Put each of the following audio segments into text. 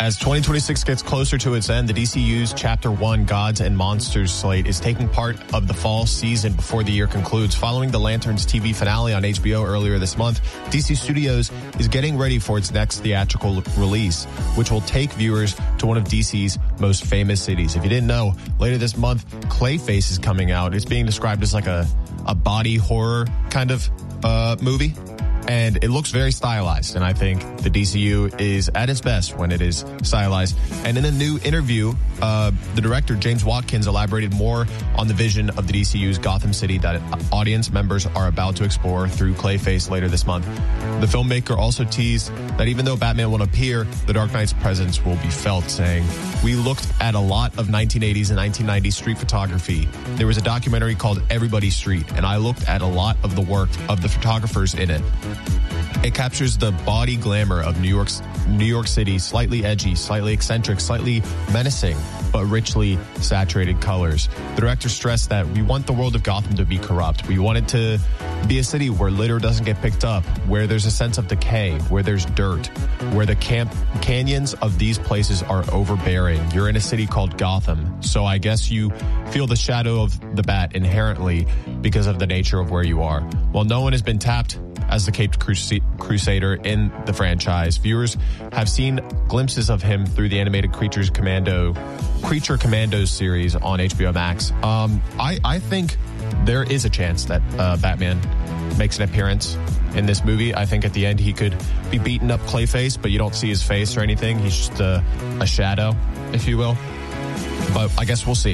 As 2026 gets closer to its end, the DCU's Chapter 1 Gods and Monsters slate is taking part of the fall season before the year concludes. Following the Lanterns TV finale on HBO earlier this month, DC Studios is getting ready for its next theatrical release, which will take viewers to one of DC's most famous cities. If you didn't know, later this month, Clayface is coming out. It's being described as like a body horror kind of movie. And it looks very stylized, and I think the DCU is at its best when it is stylized. And in a new interview, the director, James Watkins, elaborated more on the vision of the DCU's Gotham City that audience members are about to explore through Clayface later this month. The filmmaker also teased that even though Batman won't appear, the Dark Knight's presence will be felt, saying, "We looked at a lot of 1980s and 1990s street photography. There was a documentary called Everybody Street, and I looked at a lot of the work of the photographers in it. It captures the bawdy glamour of New York City, slightly edgy, slightly eccentric, slightly menacing, but richly saturated colors." The director stressed that we want the world of Gotham to be corrupt. We want it to be a city where litter doesn't get picked up, where there's a sense of decay, where there's dirt, where the canyons of these places are overbearing. You're in a city called Gotham, so I guess you feel the shadow of the bat inherently because of the nature of where you are. While no one has been tapped as the Caped Crusader in the franchise, viewers have seen glimpses of him through the animated Creature Commandos series on HBO Max. I think there is a chance that Batman makes an appearance in this movie. I think at the end he could be beating up Clayface, but you don't see his face or anything. He's just a shadow, if you will. But I guess we'll see.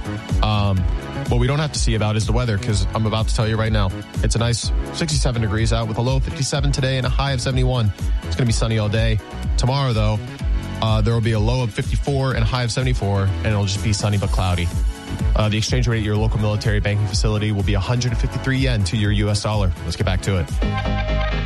What we don't have to see about is the weather, because I'm about to tell you right now. It's a nice 67 degrees out with a low of 57 today and a high of 71. It's going to be sunny all day. Tomorrow, though, there will be a low of 54 and a high of 74, and it'll just be sunny but cloudy. The exchange rate at your local military banking facility will be 153 yen to your U.S. dollar. Let's get back to it.